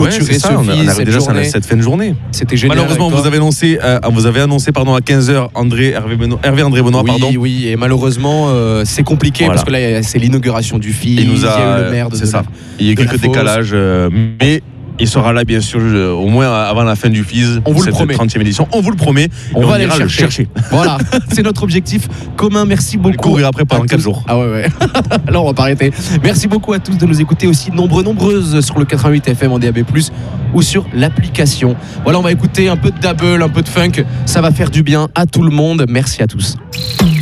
clôturer ça, ce on fil, arrive déjà sur cette fin de journée. C'était génial. Malheureusement, vous avez annoncé à 15h Hervé André Benoît, Oui, et malheureusement, c'est compliqué parce que là, c'est l'inauguration du film. Il y a eu le maire de c'est ça. Il y a quelques décalages, mais il sera là, bien sûr, au moins avant la fin du FIS. On vous le promet. 30e édition. On vous le promet. On va aller le chercher. Voilà, c'est notre objectif commun. Merci beaucoup. On va courir après pendant 4 jours. Ah ouais. Alors, on va pas arrêter. Merci beaucoup à tous de nous écouter aussi nombreuses sur le 88 FM en DAB+, ou sur l'application. Voilà, on va écouter un peu de double, un peu de funk. Ça va faire du bien à tout le monde. Merci à tous.